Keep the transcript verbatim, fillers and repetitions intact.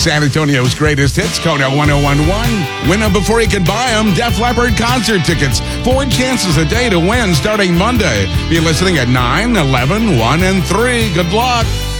San Antonio's greatest hits, Kono one oh one point one. Win them before you can buy them. Def Leppard concert tickets. Four chances a day to win starting Monday. Be listening at nine, eleven, one, and three. Good luck.